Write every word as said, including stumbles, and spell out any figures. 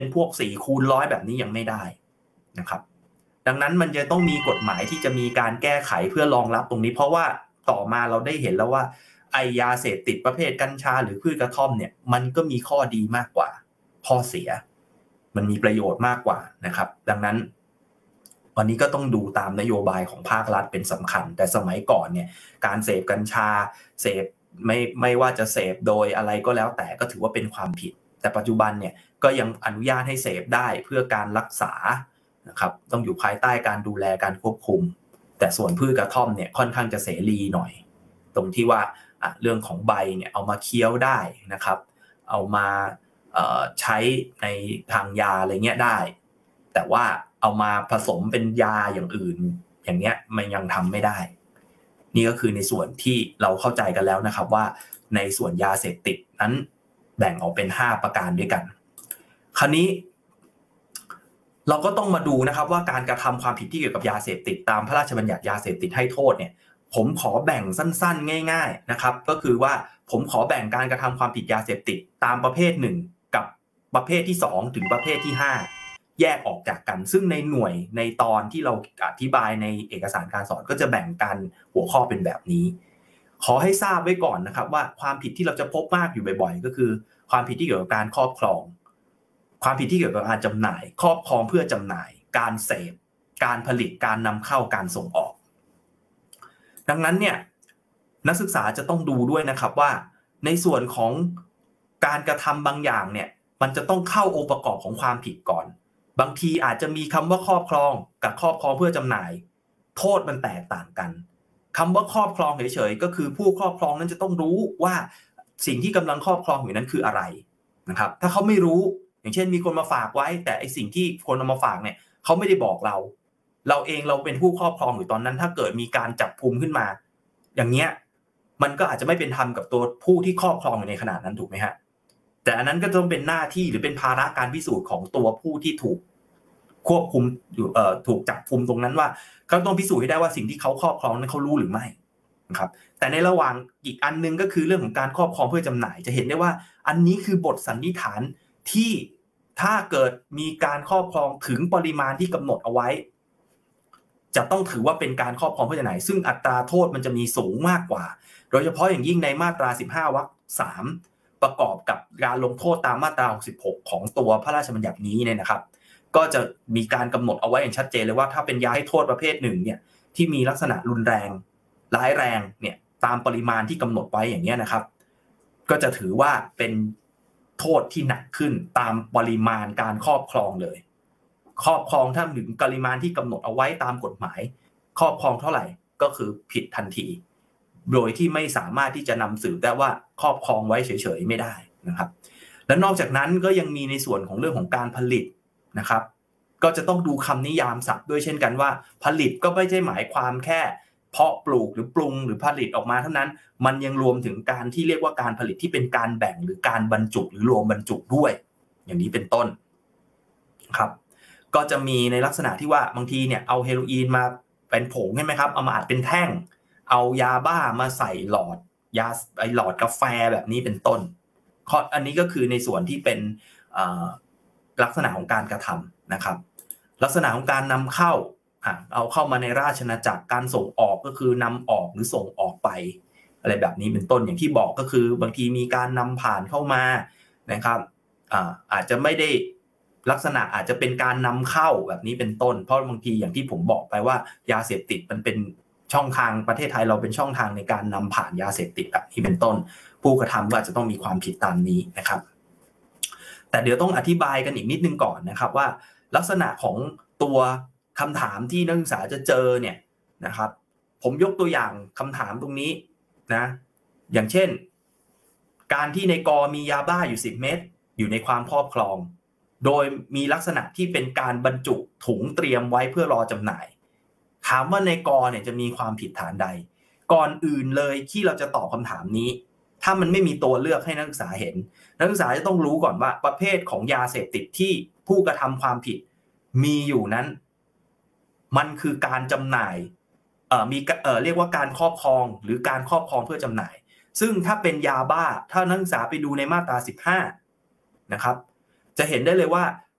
เป็นพวกสี่คูณร้อยแบบนี้ยังไม่ได้นะครับดังนั้นมันจะต้องมีกฎหมายที่จะมีการแก้ไขเพื่อรองรับตรงนี้เพราะว่าต่อมาเราได้เห็นแล้วว่าไอยาเสพติดประเภทกัญชาหรือพืชกระท่อมเนี่ยมันก็มีข้อดีมากกว่าข้อเสียมันมีประโยชน์มากกว่านะครับดังนั้นวันนี้ก็ต้องดูตามนโยบายของภาครัฐเป็นสำคัญแต่สมัยก่อนเนี่ยการเสพกัญชาเสพไม่ไม่ว่าจะเสพโดยอะไรก็แล้วแต่ก็ถือว่าเป็นความผิดแต่ปัจจุบันเนี่ยก็ยังอนุญาตให้เสพได้เพื่อการรักษานะครับต้องอยู่ภายใต้การดูแลการควบคุมแต่ส่วนพืชกระท่อมเนี่ยค่อนข้างจะเสรีหน่อยตรงที่ว่าเรื่องของใบเนี่ยเอามาเคี้ยวได้นะครับเอามาใช้ในทางยาอะไรเงี้ยได้แต่ว่าเอามาผสมเป็นยาอย่างอื่นอย่างเงี้ยมันยังทำไม่ได้นี่ก็คือในส่วนที่เราเข้าใจกันแล้วนะครับว่าในส่วนยาเสพติดนั้นแบ่งออกเป็นห้าประการด้วยกันคราวนี้เราก็ต้องมาดูนะครับว่าการกระทำความผิดที่เกี่ยวกับยาเสพติดตามพระราชบัญญัติยาเสพติดให้โทษเนี่ยผมขอแบ่งสั้นๆง่ายๆนะครับก็คือว่าผมขอแบ่งการกระทำความผิดยาเสพติดตามประเภทหนึ่งกับประเภทที่สองถึงประเภทที่ห้าแยกออกจากกันซึ่งในหน่วยในตอนที่เราอธิบายในเอกสารการสอนก็จะแบ่งกันหัวข้อเป็นแบบนี้ขอให้ทราบไว้ก่อนนะครับว่าความผิดที่เราจะพบมากอยู่บ่อยๆก็คือความผิดที่เกี่ยวกับการครอบครองความผิดที่เกี่ยวกับการจำหน่ายครอบครองเพื่อจำหน่ายการเสพการผลิตการนำเข้าการส่งออกดังนั้นเนี่ยนักศึกษาจะต้องดูด้วยนะครับว่าในส่วนของการกระทำบางอย่างเนี่ยมันจะต้องเข้าองค์ประกอบของความผิดก่อนบางทีอาจจะมีคำว่าครอบครองกับครอบครองเพื่อจำหน่ายโทษมันแตกต่างกันคำว่าครอบครองเฉยๆก็คือผู้ครอบครองนั้นจะต้องรู้ว่าสิ่งที่กำลังครอบครองอยู่นั้นคืออะไรนะครับถ้าเขาไม่รู้อย่างเช่นมีคนมาฝากไว้แต่ไอสิ่งที่คนเอามาฝากเนี่ยเขาไม่ได้บอกเราเราเองเราเป็นผู้ครอบครองอยู่ตอนนั้นถ้าเกิดมีการจับกุมขึ้นมาอย่างเงี้ยมันก็อาจจะไม่เป็นธรรมกับตัวผู้ที่ครอบครองอยู่ในขณะนั้นถูกไหมฮะแต่อันนั้นก็ต้องเป็นหน้าที่หรือเป็นภาระการพิสูจน์ของตัวผู้ที่ถูกควบคุมอยู่เอ่อถูกจับกุมตรงนั้นว่าเขาต้องพิสูจน์ให้ได้ว่าสิ่งที่เขาครอบครองนั้นเขารู้หรือไม่นะครับแต่ในระหว่างอีกอันนึงก็คือเรื่องของการครอบครองเพื่อจำหน่ายจะเห็นได้ว่าอันนี้คือบทสันนิษฐานที่ถ้าเกิดมีการครอบครองถึงปริมาณที่กำหนดเอาไว้จะต้องถือว่าเป็นการครอบครองเพื่อจำหน่ายซึ่งอัตราโทษมันจะมีสูงมากกว่าโดยเฉพาะอย่างยิ่งในมาตราสิบห้าวรรคสามประกอบกับการลงโทษตามมาตราหกสิบหกของตัวพระราชบัญญัตินี้เนี่ยนะครับก็จะมีการกำหนดเอาไว้อย่างชัดเจนเลยว่าถ้าเป็นยาให้โทษประเภทหนึ่งเนี่ยที่มีลักษณะรุนแรงร้ายแรงเนี่ยตามปริมาณที่กำหนดไว้อย่างนี้นะครับก็จะถือว่าเป็นโทษที่หนักขึ้นตามปริมาณการครอบครองเลยครอบครองถ้าถึงปริมาณที่กำหนดเอาไว้ตามกฎหมายครอบครองเท่าไหร่ก็คือผิดทันทีโดยที่ไม่สามารถที่จะนำสืบได้ว่าครอบครองไว้เฉยๆไม่ได้นะครับและนอกจากนั้นก็ยังมีในส่วนของเรื่องของการผลิตนะครับก็จะต้องดูคำนิยามศัพท์ด้วยเช่นกันว่าผลิตก็ไม่ใช่หมายความแค่เพาะปลูกหรือปรุงหรือผลิตออกมาเท่านั้นมันยังรวมถึงการที่เรียกว่าการผลิตที่เป็นการแบ่งหรือการบรรจุหรือรวมบรรจุด้วยอย่างนี้เป็นต้นครับก็จะมีในลักษณะที่ว่าบางทีเนี่ยเอาเฮโรอีนมาเป็นผงใช่ไหมครับเอามาอัดเป็นแท่งเอายาบ้ามาใส่หลอดยาไอหลอดกาแฟแบบนี้เป็นต้นข้ออันนี้ก็คือในส่วนที่เป็นลักษณะของการกระทำนะครับลักษณะของการนำเข้าเอาเข้ามาในราชอาณาจักรการส่งออกก็คือนำออกหรือส่งออกไปอะไรแบบนี้เป็นต้นอย่างที่บอกก็คือบางทีมีการนำผ่านเข้ามานะครับ อาอาจจะไม่ได้ลักษณะอาจจะเป็นการนำเข้าแบบนี้เป็นต้นเพราะบางทีอย่างที่ผมบอกไปว่ายาเสพติดมันเป็นช่องทางประเทศไทยเราเป็นช่องทางในการนำผ่านยาเสพติดแบบนี้เป็นต้นผู้กระทำก็อาจจะต้องมีความผิดตามนี้นะครับแต่เดี๋ยวต้องอธิบายกันอีกนิดนึงก่อนนะครับว่าลักษณะของตัวคำถามที่นักศึกษาจะเจอเนี่ยนะครับผมยกตัวอย่างคำถามตรงนี้นะอย่างเช่นการที่ในกอมียาบ้าอยู่สิบเม็ดอยู่ในความครอบครองโดยมีลักษณะที่เป็นการบรรจุถุงเตรียมไว้เพื่อรอจำหน่ายถามว่าในกอเนี่ยจะมีความผิดฐานใดก่อนอื่นเลยที่เราจะตอบคำถามนี้ถ้ามันไม่มีตัวเลือกให้นักศึกษาเห็นนักศึกษาจะต้องรู้ก่อนว่าประเภทของยาเสพติดที่ผู้กระทำความผิดมีอยู่นั้นมันคือการจำหน่ายเอ่อมีเอ่อเรียกว่าการครอบครองหรือการครอบครองเพื่อจำหน่ายซึ่งถ้าเป็นยาบ้าถ้านักศึกษาไปดูในมาตราสิบห้านะครับจะเห็นได้เลยว่า